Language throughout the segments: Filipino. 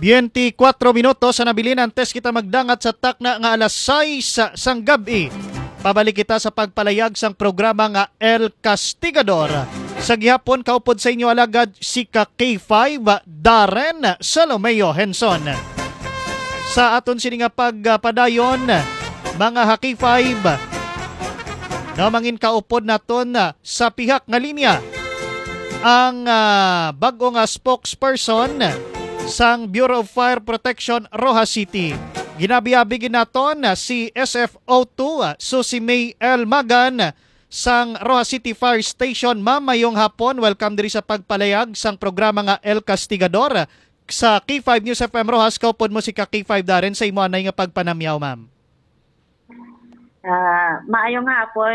24 minutos sa nabilin antes kita magdangat sa takna nga alas 6 sang gabi. Pabalik kita sa pagpalayag sang programa nga El Castigador. Sa gihapon kaupod sa inyo alagad si K5 Darren Salomeo Henson. Sa aton sini nga pagpadayon mga K5 na mangin kaupod naton sa pihak nga linya ang bago nga spokesperson sang Bureau of Fire Protection Rojas City. Ginabiabigin naton si SFO2 Susie May L. Magan sang Rojas City Fire Station. Ma'am, mayong hapon. Welcome diri sa pagpalayag sang programa nga El Castigador. Sa K5 News FM Rojas, kaupod mo si K5 Darren sa imo anay nga pagpanamyaw, ma'am. Maayong hapon,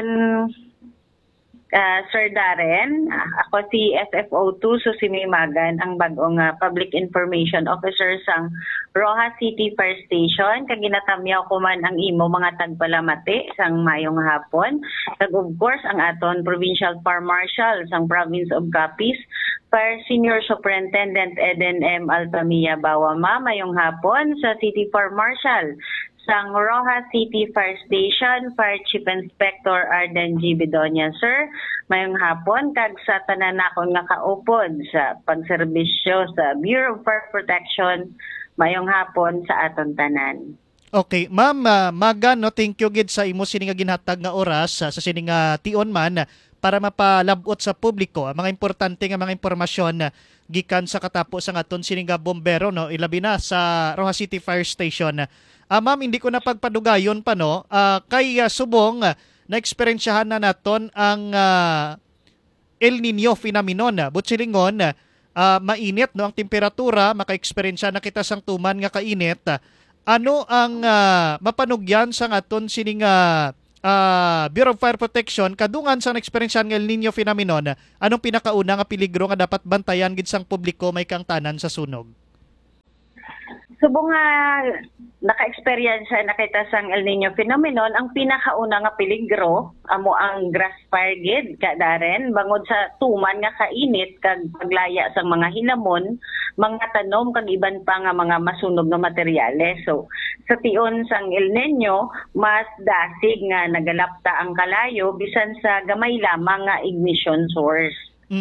Sir Darren. Ako si SFO2 Susie May Magan, ang bagong Public Information Officer sang Rojas City Fire Station. Kaginatamyaw ko man ang imo mga tagpalamati sang mayong hapon. Kag of course ang aton Provincial Fire Marshal sang Province of Capiz, Fire Senior Superintendent Eden M. Altamia Bawama. Mayong hapon sa City Fire Marshal sang Rojas City Fire Station, Fire Chief Inspector Arden G. Bedonia. Sir, mayong hapon kag sa tanan nakon nga kaupod sa pagserbisyo sa Bureau of Fire Protection, mayong hapon sa aton tanan. Okay, ma'am, Magan, no, thank you gid sa imo sini nga ginhatag nga oras sa sini nga tion man para mapalabot sa publiko ang mga importante nga mga impormasyon gikan sa katapos ang aton sini nga bombero, no, ilabi na sa Rojas City Fire Station. Ma'am, hindi ko na pagpadugayon pa, no, kay subong na-eksperensyahan na naton ang El Nino phenomenon. Butsilingon, mainit, no, ang temperatura, maka-eksperensya na kita sang tuman nga kainit. Ano ang mapanugyan sang aton sining Bureau of Fire Protection kadungan sa na-eksperensyahan ng El Nino phenomenon? Anong pinakauna nga peligro nga dapat bantayan gid sang publiko may kang tanan sa sunog? Subong nga naka-experience na kita sang El Nino phenomenon, ang pinakauna nga peligro amo ang grass fire gid ka Darren, bangod sa tuman nga kainit kag paglaya sang mga hinamon, mga tanom kag iban pa nga mga masunog nga materyales. So sa tion sang El Nino, mas dasig nga nagalapta ang kalayo bisan sa gamay lamang nga ignition source.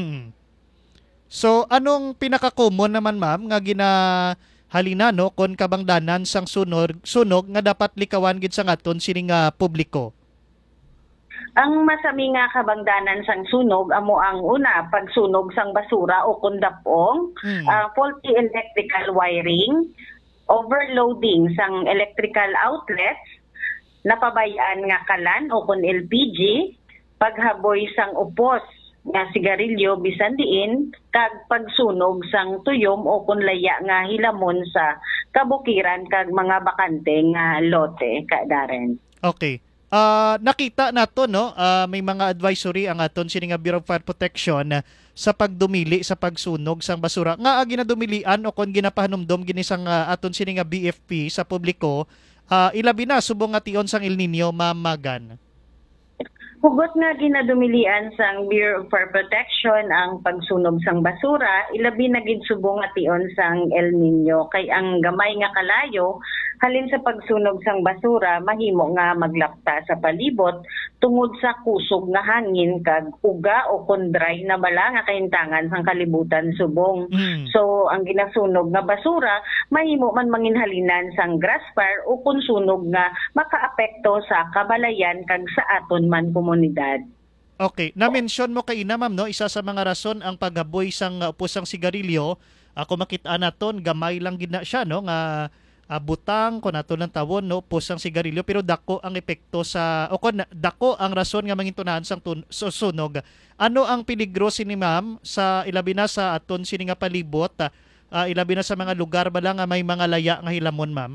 So anong pinaka-common naman, ma'am, nga halina, no, kon kabangdanan sang sunog nga dapat likawan gid sa aton sining publiko? Ang masami nga kabangdanan sang sunog amo ang una, pagsunog sang basura o kundapong, faulty electrical wiring, overloading sang electrical outlets, napabayaan nga kalan o kun LPG, paghaboy sang upos nga sigarilyo bisan diin, kag pagsunog sang tuyom o kunlaya nga hilamon sa kabukiran kag mga bakante nga lote ka Darren. Okay. Nakita nato, no, may mga advisory ang aton sini nga Bureau of Fire Protection sa pagdumili sa pagsunog sang basura. Nga ginadumilian o kon ginapahanumdom gini sang aton sini nga BFP sa publiko, ilabi na subong nga tion sang El Nino, Ma'am Magan. Hugot nga ginadumilian sang Bureau of Fire Protection ang pagsunog sang basura, ilabi na gid subong nga tion sang El Nino, kay ang gamay nga kalayo halin sa pagsunog sang basura mahimo nga maglapta sa palibot tungod sa kusog nga hangin kag uga o kondray na bala nga kahintangan sang kalibutan subong. So ang ginasunog nga basura mahimo man manginhalinan sang grass fire o kun sunog nga makaapekto sa kabalayan kag sa aton man komunidad. Okay, na-mention mo kay ina, ma'am, no, isa sa mga rason ang paghaboy sang upos sang sigarilyo. Ako makita naton gamay lang gid na siya, no, nga butang ko nato ng tawon, no, upos sang sigarilyo, pero dako ang epekto sa o kon dako ang rason nga mangintunahan sang sunog. Ano ang peligro sini, ma'am, sa ilabi na sa aton sini nga palibot, ilabi na sa mga lugar bala nga may mga laya nga hilamon, ma'am?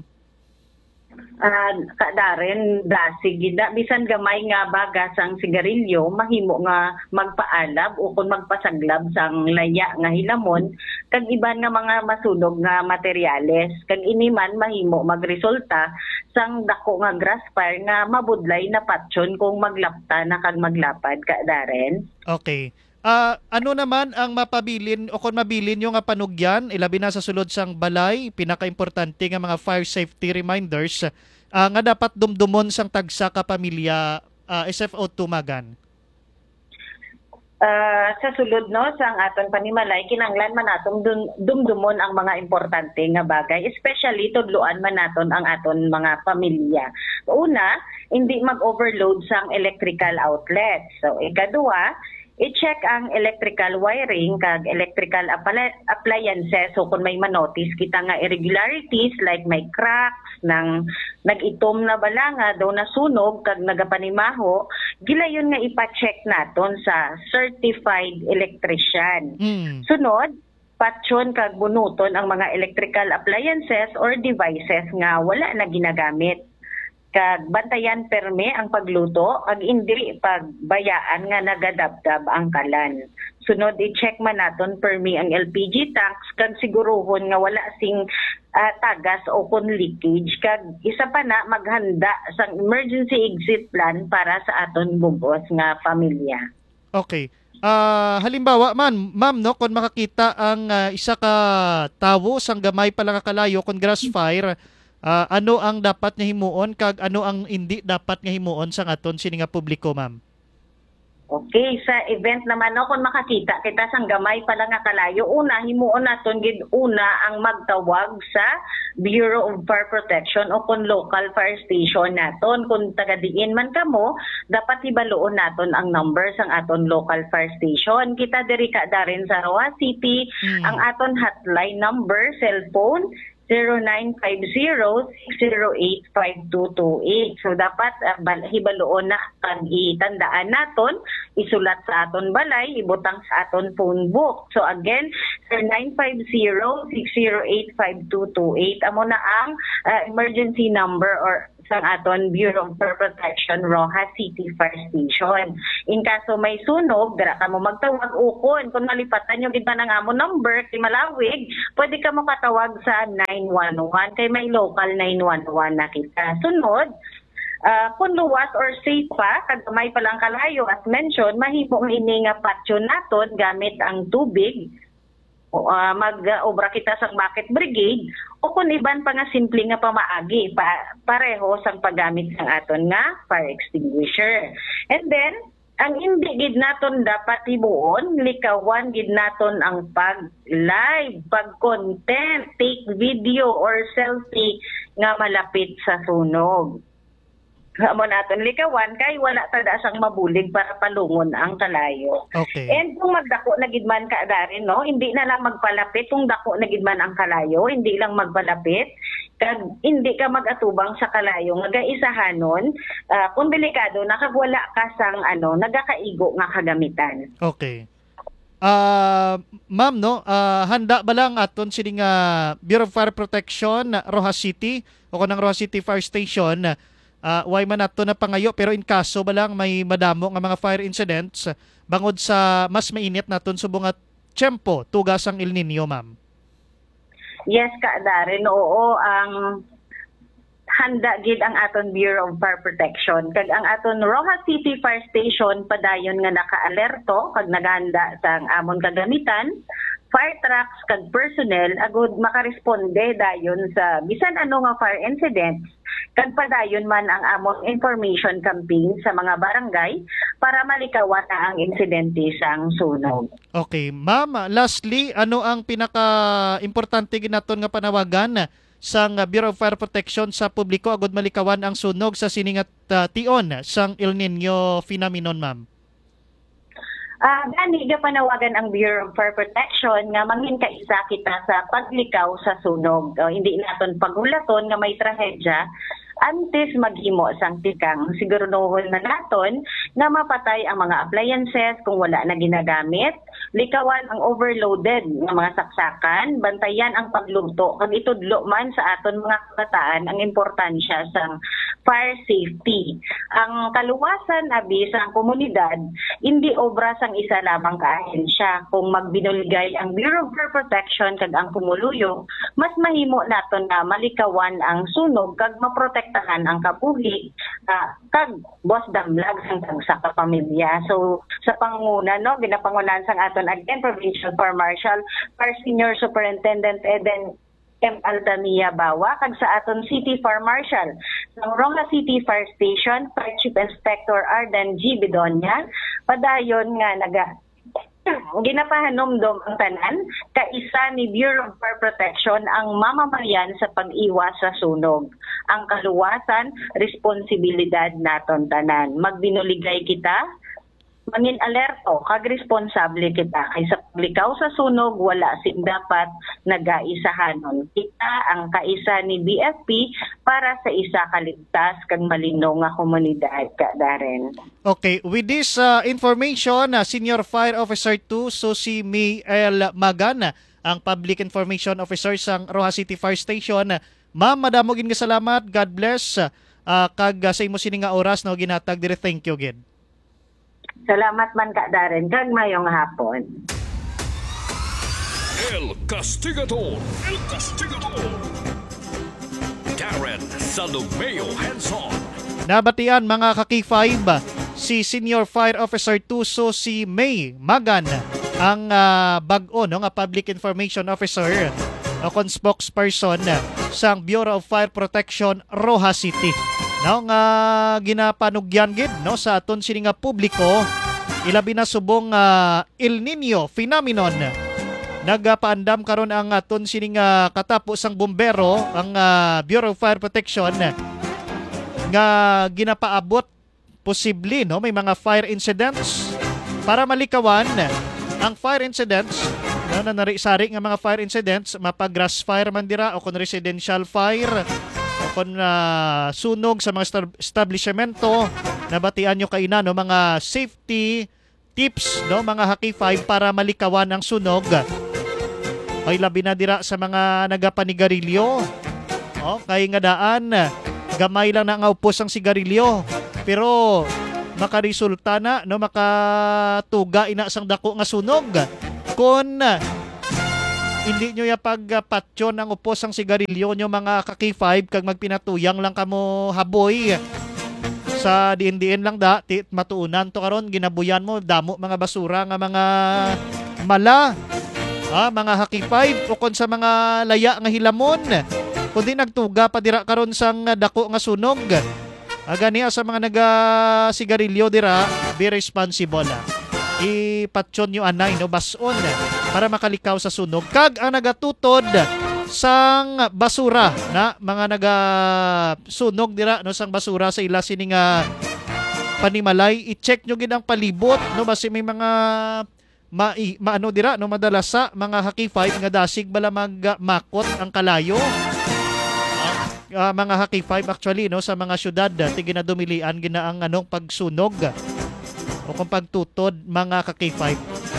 Kadaren, dasig gida bisan gamay nga bagas ang sigarilyo mahimo nga magpaalab o kung magpasaglab sang laya nga hilamon kag iban nga mga masunog nga materyales, kag ini man mahimo magresulta sang dako nga grass fire nga mabudlay na patson kung maglapta na kag maglapad ka Darren. Okay. Ano naman ang mapabilin o kung mabilin yung nga panugyan, ilabi na sa sulod sang balay, pinaka-importante nga mga fire safety reminders nga dapat dumdumon sang tagsa ka pamilya SFO2 Magan. Sa sulod no sang aton panimalay kinanglan man naton dumdumon ang mga importante nga bagay, especially tudluan man naton ang aton mga pamilya. Una, hindi mag-overload sang electrical outlet. So ikaduha, i-check ang electrical wiring kag electrical appliances. So kung may manotice kita nga irregularities like may cracks nang nag-itom na bala nga daw nasunog kag nagapanimaho, gilayon nga ipa-check naton sa certified electrician. Sunod, patyon kag bunuton ang mga electrical appliances or devices nga wala na ginagamit. Kag bantayan perme ang pagluto ag indi pagbayaan nga nagadabdab ang kalan. Sunod i-check man naton perme ang LPG tanks kag siguruhon nga wala sing tagas o kon leakage. Kag isa pa na maghanda sang emergency exit plan para sa aton bubos nga pamilya. Okay. Halimbawa ma'am no, kung makakita ang isa ka tawo sang gamay pala nga kalayo kung grass fire, ano ang dapat nga himuon kag ano ang hindi dapat nga himuon sa aton sini nga publiko, ma'am? Okay, sa event naman no, kung makakita kita sang gamay pala nga kalayo, una himuon naton gid una ang magtawag sa Bureau of Fire Protection o kung local fire station naton. Kung taga-diin man kamo, dapat hibaluon naton ang number sang aton local fire station. Kita diri ka darin sa Roa City, ang aton hotline number cellphone 0950-608-5228. So dapat hibaloon na kag itandaan naton, isulat sa aton balay, ibutang sa aton phone book. So again, 0950-608-5228 amo na ang emergency number or sang aton Bureau of Fire Protection Rojas City Fire Station. In kaso may sunog, dira ka mo magtawag ukon. Kung malipatan nyo gid man ang amo number kay malawig, pwede ka mo katawag sa 911 kay may local 911 na kita. Sunod, kung luwas or safe pa, kag may palang kalayo as mentioned, mahimo ini nga patyo naton gamit ang tubig. Mag-obra kita sa bucket brigade o kung iban pa nga simple nga pamaagi pareho sang paggamit sang aton nga fire extinguisher. And then ang hindi gid naton dapat himuon, likawan gid naton ang pag-live, pag-content, take video or selfie nga malapit sa sunog. Amo naton likawan kay wala tada sang mabulig para palungon ang kalayo. Okay. And kung magdako na gid man ka darin no, hindi na lang magpalapit kung dako na gid man ang kalayo, hindi lang magpalapit kag hindi ka magatubang sa kalayo nga gaisahanon kung delikado nakagwala ka sang nagakaigo nga kagamitan. Okay. Ma'am no, handa ba lang aton sini nga Bureau of Fire Protection Rojas City o kanang Rojas City Fire Station way man nato na pangayo pero in kaso ba lang may madamo nga mga fire incidents bangod sa mas mainit naton subong at tiyempo tugas ang El Nino, ma'am? Yes ka Darin, oo, ang handa gid ang aton Bureau of Fire Protection kag ang aton Rojas City Fire Station padayon nga naka-alerto kag naghanda sa amon kagamitan, fire trucks kag personnel agud makaresponde dayon sa bisan ano nga fire incidents kag padayon man ang among information campaign sa mga barangay para malikawan na ang insidente sang sunog. Okay, ma'am, lastly, ano ang pinaka-importante ginaton nga panawagan sang Bureau of Fire Protection sa publiko agud malikawan ang sunog sa siningat tion sang El Nino phenomenon, ma'am? Gani ga panawagan ang Bureau of Fire Protection nga mangin kaisa kita sa paglikaw sa sunog. Hindi naton paghulaton nga may trahedya antes maghimo sang tikang sigurunohon na naton nga mapatay ang mga appliances kung wala na ginagamit, likawan ang overloaded nga mga saksakan, bantayan ang pagluto kag itudlo man sa aton mga kabataan ang importansya sang fire safety. Ang kaluwasan abi sa komunidad hindi obra sang isa lamang ka ahensya. Kung magbinulgay ang Bureau of Fire Protection kag ang pumuluyo, mas mahimo naton na malikawan ang sunog kag maprotektahan ang kabuhi, kag boss damlag sang tagsa ka pamilya. So sa panguna no ginapangunahan sang aton again Provincial Fire Marshal Fire Senior Superintendent Eden M. Altamia Bawa kag sa aton City Fire Marshal ng Ronga City Fire Station Fire Chief Inspector Arden G. Bidonya padayon nga ginapahanomdom ang tanan kaisa ni Bureau of Fire Protection ang mamamayan sa pag-iwas sa sunog. Ang kaluwasan, responsibilidad naton tanan. Magbinuligay kita, mangin alerto, kag responsable kita. Kaysa paglikaw sa sunog, wala sing dapat nagaisahanon. Kita ang kaisa ni BFP para sa isa kaligtas kag malinaw nga komunidad ka Darren. Okay, with this information, Senior Fire Officer 2, so si May L. Magan, ang Public Information Officer sa Rojas City Fire Station. Ma'am, madamogin nga salamat. God bless. Kag sa imo sini nga oras na ginatag dire. Thank you again. Salamat man ka Darren, kag mayong hapon. El Castigador. El Castigador. Darren Salomeo Hanson. Nabatian mga kaki-5 si Senior Fire Officer 2, so si May Magan, ang bag-o no, nga Public Information Officer o spokesperson sang Bureau of Fire Protection Rojas City. No nga ginapanugyan gid no sa aton sini nga publiko ilabi na subong El Nino phenomenon. Nagapaandam karon ang aton sini nga katapo sang bombero ang Bureau of Fire Protection nga ginapaabot posible no may mga fire incidents para malikawan ang fire incidents no, na narisari nga mga fire incidents mapag-grass fire man dira o kung residential fire kung sunog sa mga establishmento, nabatian nyo kaina no, mga safety tips no, mga Haki 5 para malikawan ang sunog. Ay labi na dira sa mga nagapanigarilyo. Kay nga daan, gamay lang na nga upos ang sigarilyo. Pero makaresulta na, no, makatuga ina sang dako nga sunog. Kung hindi nyo ya pagpatyon ang upos ang sigarilyo nyo mga kaki-5 kag magpinatuyang lang kamo haboy sa diin-diin lang matuunan to karon ginabuyan mo damo mga basura nga mga mala mga haki-5 o kon sa mga laya nga hilamon kundi nagtuga pa dira karon sang dako nga sunog gani sa mga naga sigarilyo dira be responsible ipatyon nyo anay no bason para makalikaw sa sunog kag ang nagatutod sang basura na mga naga sunog dira no sang basura sa ila sini nga panimalay i-check nyo gid ang palibot no basi may mga maano dira no madalas sa mga Haki 5 nga dasig bala magmakot ang kalayo mga Haki 5 actually no sa mga syudad ti ginadumilian gina ang anong pagsunog o kung pagtutod mga kaki-5.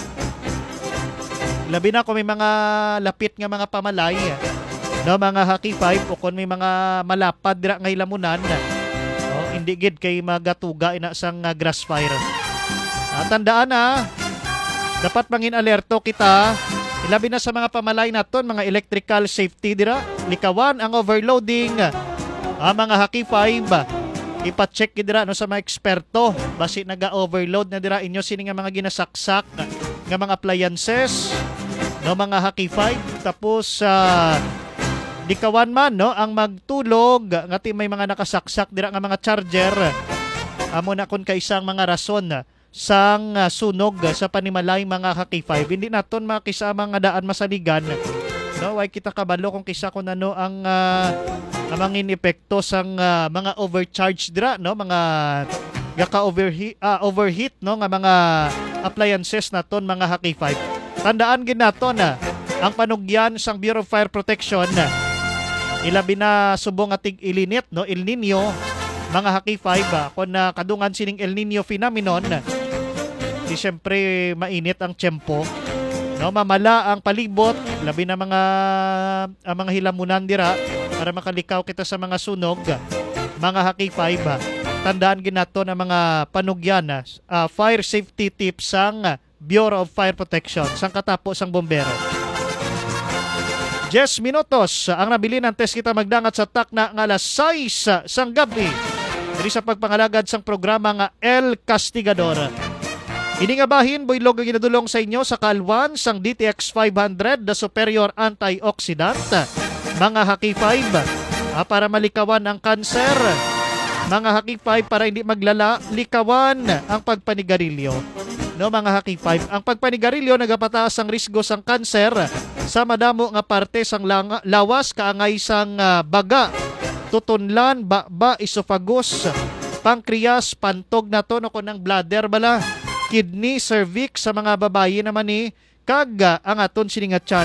Labi na kung may mga lapit nga mga pamalay no, mga haki-5 o kung may mga malapad dira nga hilamunan hindi gid kay magatuga ina sang grass fire. Tandaan dapat mangin alerto kita ilabi na sa mga pamalay naton mga electrical safety dira likawan ang overloading mga haki-5 ipa-check dira no sa mga eksperto basi naga-overload na dira inyo sini nga mga ginasaksak nga mga appliances no mga Haki 5 tapos dikawan man no ang magtulog ngati may mga nakasaksak dira nga mga charger amo na kun kaisang mga rason sang sunog sa panimalay mga Haki 5 hindi naton makisama nga daan masaligan no way kita kabalo kung kisa kun ano ang mangin epekto sang mga overcharge dira no mga overheat no nga mga appliances naton mga Haki 5. Tandaan gid naton ang panugyan sang Bureau of Fire Protection ilabi na subong ating ilinit no El Nino mga Haki 5 kun kadungan sining El Nino phenomenon di syempre mainit ang tiyempo no mamala ang palibot labi na mga hilamunan dira para makalikaw kita sa mga sunog mga Haki 5 tandaan ginato na mga panugyan fire safety tips sang Bureau of Fire Protection sang katapo sang bombero. 10 minutos ang nabili ng test kita magdangat sa takna nga alas 6 sang gabi. diri sa pagpangalagad sang programa nga El Castigador. Ini nga bahin buylog nga ginadulong sa inyo sa kalwan sang DTX 500 the superior antioxidant mga Haki 5 para malikawan ang kanser. Mga Haki 5 para hindi maglala, likawan ang pagpanigarilyo. No mga Haki 5, ang pagpanigarilyo nagapataas ang risgo sang kanser sa madamo nga parte sang lawas kaangay sang baga, tutunlan, baba, esophagus, pancreas, pantog na to no ng bladder bala, kidney, cervix sa mga babayi naman ni kaga ang aton siningatyan.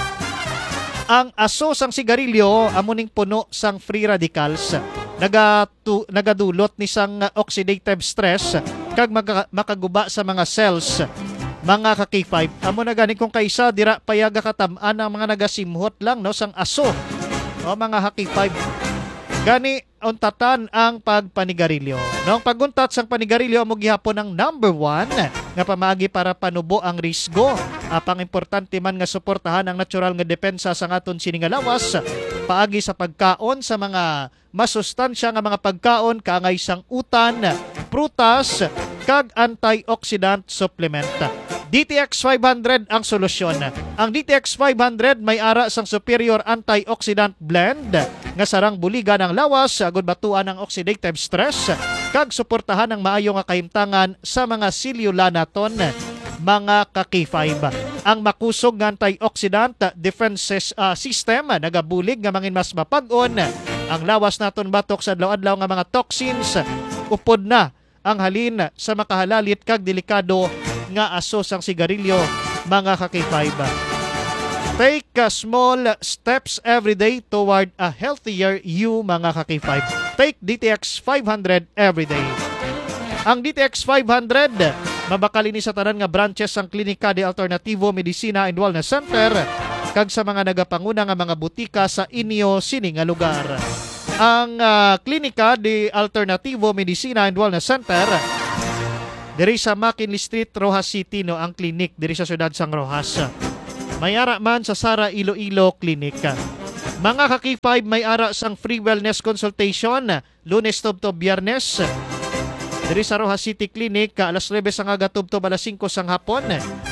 Ang aso sang sigarilyo amuning puno sang free radicals. Nagadulot ni sang oxidative stress kag makaguba sa mga cells. Mga Haki 5, amo na gani kung kaisa dira payaga katam-an ang mga nagasimhot lang no sang aso. O mga Haki 5. Gani untatan ang pagpanigarilyo. Noong paguntat sang panigarilyo amo gihapon ang number 1 nga pamaagi para panubo ang risgo. Apang importante man nga suportahan ang natural nga depensa sa aton sini nga lawas paagi sa pagkaon sa mga masustansya nga mga pagkaon kaangay sang utan, prutas kag antioxidant supplement. DTX 500 ang solusyon. Ang DTX 500 may ara sang superior antioxidant blend nga sarang buligan ang lawas, agud batuan ang oxidative stress kag suportahan ang maayo nga kahimtangan sa mga cellulanaton mga Haki 5. Ang makusog nga antioxidant defense system nagabulig nga mangin mas mapag-on ang lawas naton batok sa adlaw-adlaw nga mga toxins. Upod na ang halin sa makahalalit kag delikado nga aso sang sigarilyo mga Haki 5. Take small steps every day toward a healthier you mga Haki 5. Take DTX 500 every day. Ang DTX 500 mabakali ni sa tanan nga branches sang Klinika de Alternativo Medicina and Wellness Center kag sa mga nagapanguna nga mga butika sa inyo sini nga lugar. Ang Klinika de Alternativo Medicina and Wellness Center diri sa McKinley Street, Rojas City no ang klinik diri sa siyudad sang Rojas. May ara man sa Sara Iloilo Clinic. Mga Haki 5 may ara sang free wellness consultation Lunes tubto Biyernes diri sa Rojas City Clinic alas 9 sang aga tubto alas 5 sang hapon.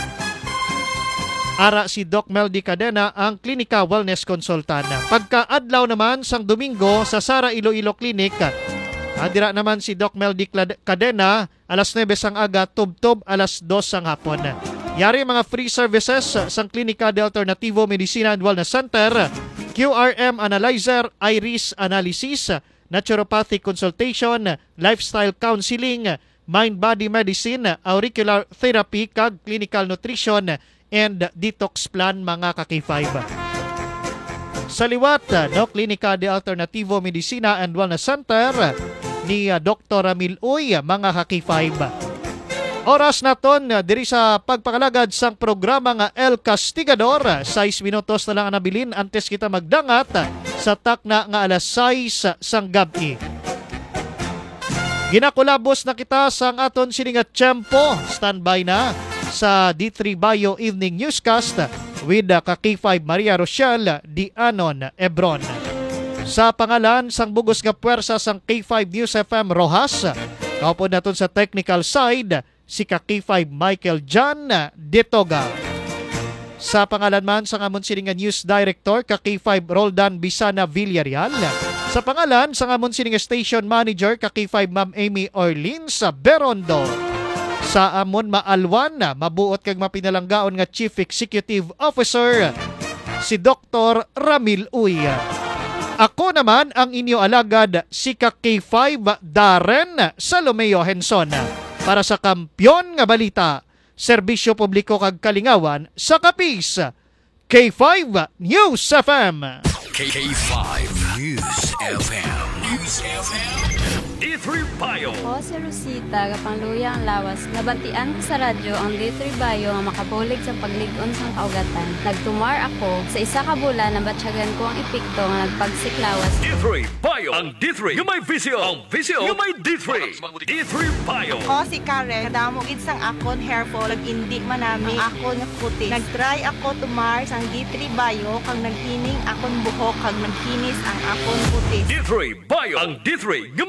Ara si Doc Mel Di Cadena ang Klinika Wellness Consultant. Pagka-adlaw naman sang Domingo sa Sara Iloilo Clinic, adira naman si Doc Mel Di Cadena alas 9 sang aga tubtob alas 2 sang hapon. Yari mga free services sang Klinika de Alternativo Medicina and Wellness Center, QRM Analyzer, Iris Analysis, Naturopathic Consultation, Lifestyle Counseling, Mind-Body Medicine, Auricular Therapy, kag Clinical Nutrition and Detox Plan mga Haki 5. Sa liwat, no, Klinika de Alternativo Medicina and Wellness Center ni Dr. Ramil Uy, mga Haki 5. Oras naton diri sa pagpakalagad sang programa nga El Castigador. 6 minutos na lang ang nabilin antes kita magdangat sa takna nga alas 6 sang gabi. Ginakulabos na kita sang aton siningat tiyempo. Standby na sa D3 Bio Evening Newscast with Haki 5 Maria Rochelle Dianon Ebron. Sa pangalan sang bugos nga puwersa sang K5 News FM Rojas, kaupod naton sa technical side si Haki 5 Michael John Detoga. Sa pangalan man sa ngamon sininga News Director Haki 5 Roldan Bisana Villarreal. Sa pangalan sa ngamon sininga Station Manager Haki 5 Ma'am Amy Orleans Berondo. Sa amon maalwan mabuot kag mapinalanggaon nga Chief Executive Officer si Dr. Ramil Uy. Ako naman ang inyo alagad si Haki 5 Darren Salomeo Henson. Para sa kampyon nga balita, serbisyo publiko kag kalingawan sa Kapis, K5 News FM. K5 News FM. News FM. D3 Bio. Ako si Rosita, kapangluya ang lawas. Nabantian ko sa radyo ang D3 Bio nga makabulig sa pagligon sang kaugatan. Nagtumar ako sa isa ka bulan na batsyagan ko ang epekto nga nagpagsiklawas. D3 Bio. Ang D3 yung may visyo. Ang visyo yung may D3. D3 Bio. Ako si Karen, kadamog sang akon hair fall, nag-indi manami ang akon nga kutis. Nag-try ako tumar sang D3 Bio, kang naghining akon buhok, kag naghinis ang akon kutis. D3 Bio. Ang D3 yung may visyo.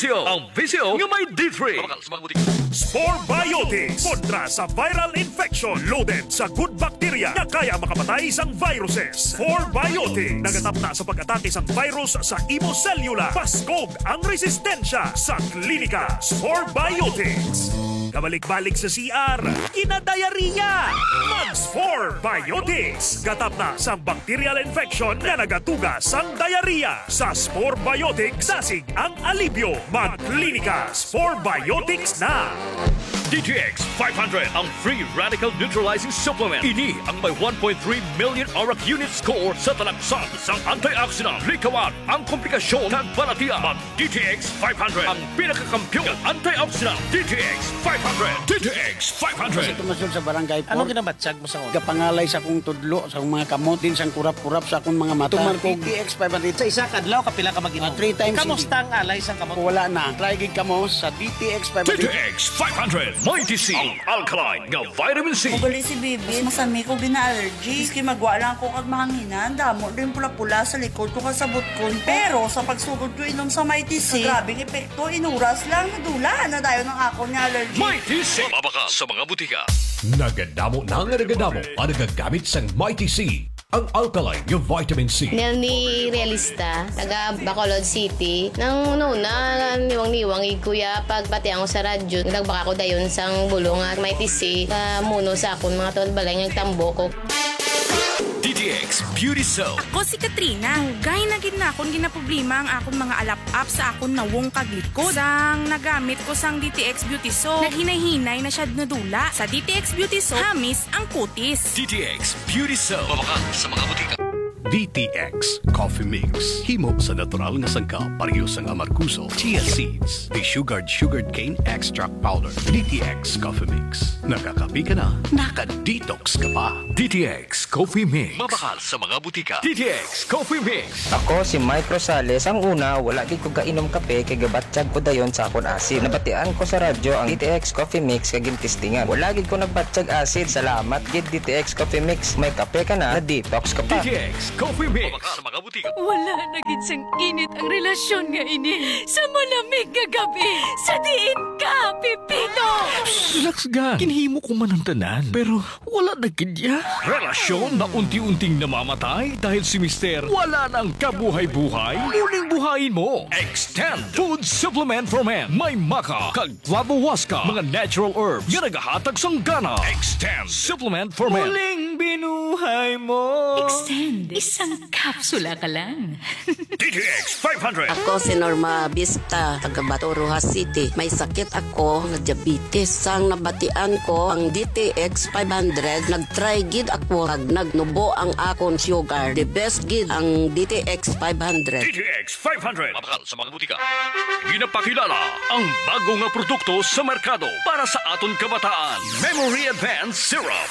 visyo. Ang visyo nga may D3. Mabakal sa mga butika. Spore Biotics kontra sa viral infection loaded sa good bacteria na kaya makapatay sang viruses. Spore Biotics nagatap na sa pag-atake sang virus sa imo cellula. Paskog ang resistensya sa klinika. Spore Biotics. Kabalik-balik sa CR, kinadayariya. Mag-Spore Biotics. Gatap na sa bacterial infection na nagatuga sang diarrhea. Sa Spore Biotics, dasig ang alibyo. Mag-klinika. Spore Biotics na. DTX 500 ang free radical neutralizing supplement. Ini ang may 1.3 million ORAC unit score sa talaksan sang antioxidant. Likawan ang komplikasyon ng balatiya. Mag DTX 500 ang pinakakampiyon ng antioxidant. DTX 500. DTX 500. Tumasyon sa barangay po. Ano ginabatsag mo sa ko? Kapangalay sa akong tudlo, sa akong mga kamot, din sa kurap-kurap sa akong mga mata. Tuman ko DTX 500. Sa isa kadlaw kapila ka mag-inom. 3 times. Kamusta ang alay sa kamot? Wala na. Try gig kamo sa DTX 500. DTX 500. Mighty C. Ang alkaline ng vitamin C. Ugali si Bibi, masami ko gina-allergy. Miski magwa lang ko kag mahanginan, damo rin pula-pula sa likod ko kasabot ko. Pero sa pagsugod ko inom sa Mighty C, grabing epekto, inuras lang, nadula na dayo ng ako niya allergy. Mighty C. Mababaka sa mga butika. Nagadamo na nga nagadamo ang nagagamit sa Mighty C. Ang alkaline yung vitamin C. Ni Realista, taga Bacolod City. Nang una, niwang-niwang kuya, pagbati ako sa radyo, nagbaka ko dayon sang bulong at may tisi, muno sa akong mga tol balay ng tambo ko. DTX Beauty Soap. Ako si Katrina. Gay na gid na akong ginaproblema ang akong mga alap-up sa akong nawong kaglikod. Sang nagamit ko sang DTX Beauty Soap, naghinay-hinay na siya nadula. Sa DTX Beauty Soap, hamis ang kutis. DTX Beauty Soap. Mabakal sa mga butika. DTX Coffee Mix. Himo sa natural nga sangka pareho sang amarkuso, chia seeds, sugared cane extract powder. DTX Coffee Mix. Nakakapi ka na, naka-detox ka pa. DTX Coffee Mix. Mabakal sa mga butika. DTX Coffee Mix. Ako si Mike Rosales. Ang una, wala gid ko kainom kape kay gabatsyag ko dayon sa akon acid. Nabatian ko sa radyo ang DTX Coffee Mix kay gintistingan. Wala gid ko nagbatsyag acid. Salamat gid DTX Coffee Mix. May kape ka na detox ka pa. DTX Coffee Mix. Mabakal sa mga butika. Wala na gid sang init ang relasyon nga ini. Sa malamig nga gabi, sa diin ka, Pipito! Relax ga. Kinhimo ko man ang tanan. Pero wala na gidya. Relasyon na unti-unting namamatay dahil si Mister wala nang kabuhay-buhay. Muling buhayin mo. Extend Food Supplement for Men. May maka, kag flavowaska, mga natural herbs nga nagahatag sang gana. Extend Supplement for Men. Muling binuhay mo. Extend. Isang kapsula ka lang. DTX 500. Ako si Norma Vista, taga Bato, Rojas City. May sakit ako nga diabetes. Sang nabatian ko ang DTX 500, nag-try gid ako kag nagnubo ang akon sugar. The best gid ang DTX 500. DTX 500. Mabakal sa mga butika. Ginapakilala ang bago nga produkto sa merkado para sa aton kabataan. Memory Advanced Syrup.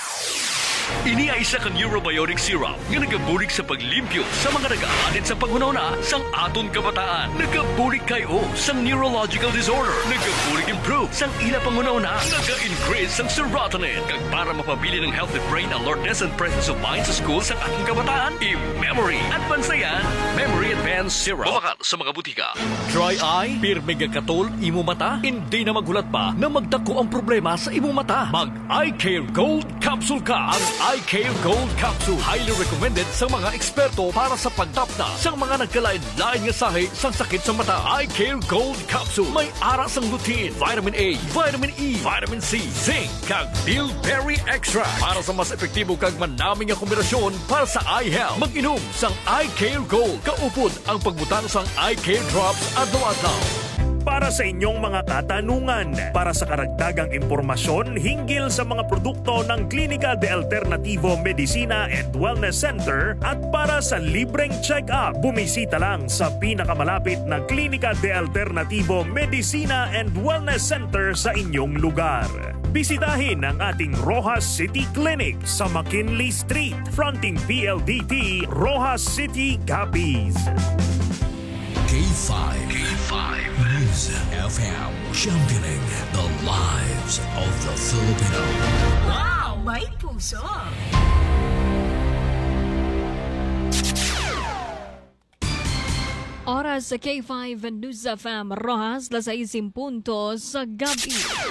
Ini ay isa ka neurobiotic syrup nga nagabulig sa paglimpyo sa mga nag-aalit sa panghunahuna sang aton kabataan. Nagabulig kayo sang neurological disorder. Nagabulig improve sang ila panghunahuna. Naga-increase sang serotonin. Kag para mapabili ng healthy brain alertness and presence of mind sa school sang ating kabataan, i-memory at bansayan. Memory Advanced Syrup. Mabakal sa mga butika. Dry eye, pirme katol, imo mata, hindi na magulat pa na magdako ang problema sa imo mata. Mag-Eye Care Gold Capsule ka. Ang Eye Care Gold Capsule. Highly recommended sa mga eksperto para sa pagtapna sa mga nagkalain-lain nga sahi sa sakit sa mata. Eye Care Gold Capsule. May ara sang lutein, vitamin A, vitamin E, vitamin C, zinc, kag bilberry extra para sa mas epektibo kag manaming nga kombinasyon para sa eye health. Mag-inom sang Eye Care Gold. Kaupod ang pagbutang sang Eye Care Drops adlaw-adlaw. Para sa inyong mga katanungan, para sa karagdagang impormasyon hinggil sa mga produkto ng Klinika de Alternativo Medicina and Wellness Center at para sa libreng check-up, bumisita lang sa pinakamalapit na Klinika de Alternativo Medicina and Wellness Center sa inyong lugar. Bisitahin ang ating Rojas City Clinic sa McKinley Street, fronting PLDT, Rojas City, Capiz. K5 News FM, championing the lives of the Filipino. Wow! May puso! Oras sa K5 News FM Rojas, 6 puntos sa gabi.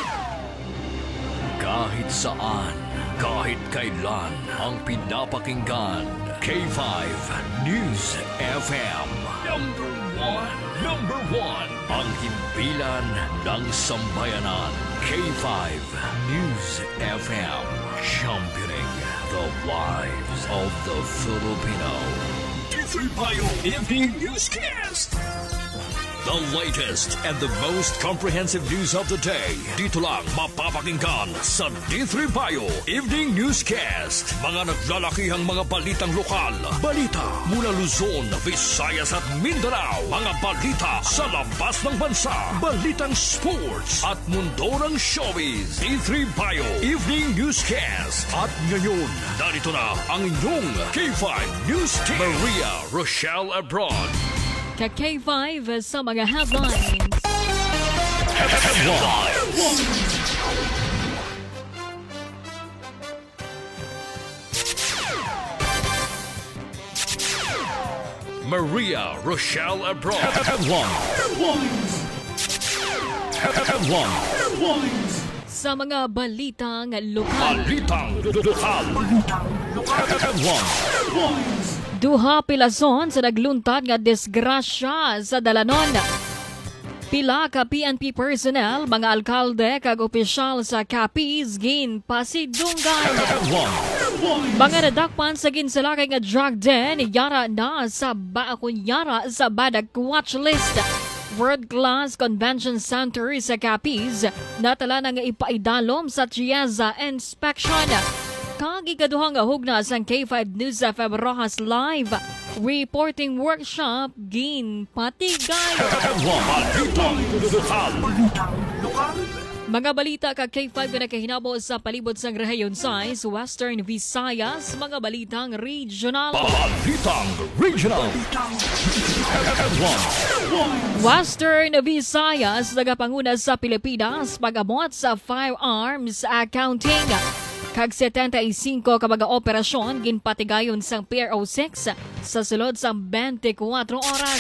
Kahit saan, kahit kailan, ang pinapakinggan. K5 News FM. Number one. Ang himpilan ng sambayanan. K5 News FM. Championing the lives of the Filipino. Payo Evening Newscast. The latest and the most comprehensive news of the day. Dito lang mapapakinggan sa D3 Payo Evening Newscast. Mga naglalakihang mga balitang lokal. Balita mula Luzon, Visayas at Mindanao. Mga balita sa labas ng bansa. Balitang sports at mundo ng showbiz. D3 Payo Evening Newscast. At ngayon, narito na ang inyong K5 News Team. Maria Rochelle Abroad. Ka-K5 sa mga headlines. Maria Rochelle Abroad. Sa mga balitang lokal. Duha pilason sa nagluntad nga disgrasya sa Dalanon. Pila ka PNP personnel, mga alkalde kag opisyal sa Capiz ginpasidunggan. Mga nadakpan sa ginsalakay nga drug den yara na sa kunyara sa badag watchlist. World Class Convention Center sa Capiz natala na nga ipaidalom sa Chiesa inspection. Kag ikaduhang hugna sang K5 News FM Rojas Live reporting workshop ginpatigay. Mga balita kag K5 na nakahinabo sa palibot sang rehiyon size Western Visayas, mga balitang regional. Western Visayas nagapanguna sa Pilipinas pag-amot sa firearms accounting. Kag 75 ka mga operasyon ginpatigayon sang PRO6 sa sulod sa 24 oras.